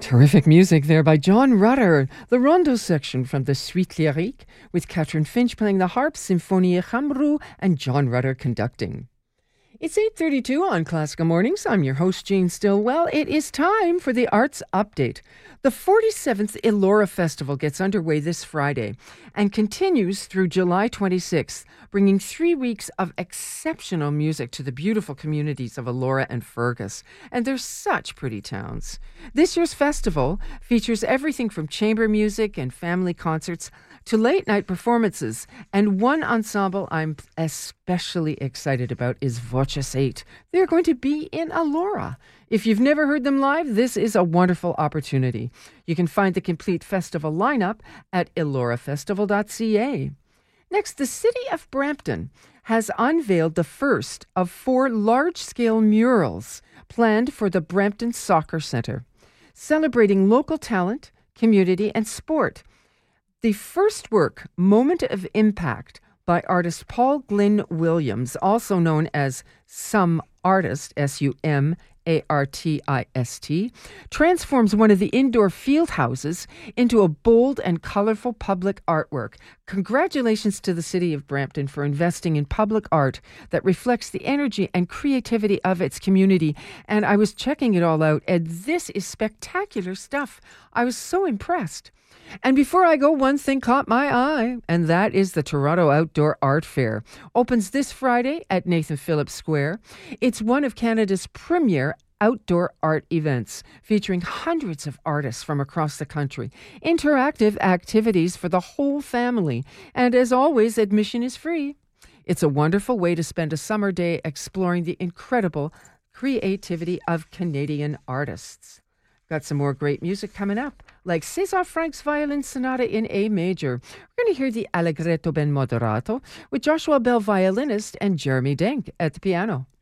Terrific music there by John Rutter, the rondo section from the Suite Lyrique, with Catherine Finch playing the harp, Symphonie Chamrou, and John Rutter conducting. It's 8:32 on Classical Mornings. I'm your host, Jane Stillwell. It is time for the Arts Update. The 47th Elora Festival gets underway this Friday and continues through July 26th, bringing 3 weeks of exceptional music to the beautiful communities of Elora and Fergus. And they're such pretty towns. This year's festival features everything from chamber music and family concerts to late-night performances, and one ensemble I'm especially excited about is Voces 8. They're going to be in Elora. If you've never heard them live, this is a wonderful opportunity. You can find the complete festival lineup at elorafestival.ca. Next, the City of Brampton has unveiled the first of 4 large-scale murals planned for the Brampton Soccer Centre, celebrating local talent, community, and sport. The first work, Moment of Impact, by artist Paul Glyn Williams, also known as Some Artist, SUMARTIST, transforms one of the indoor field houses into a bold and colorful public artwork. Congratulations to the City of Brampton for investing in public art that reflects the energy and creativity of its community. And I was checking it all out, and this is spectacular stuff. I was so impressed. And before I go, one thing caught my eye, and that is the Toronto Outdoor Art Fair. Opens this Friday at Nathan Phillips Square. It's one of Canada's premier outdoor art events, featuring hundreds of artists from across the country. Interactive activities for the whole family. And as always, admission is free. It's a wonderful way to spend a summer day exploring the incredible creativity of Canadian artists. Got some more great music coming up, like César Frank's Violin Sonata in A Major. We're going to hear the Allegretto ben moderato with Joshua Bell, violinist, and Jeremy Denk at the piano.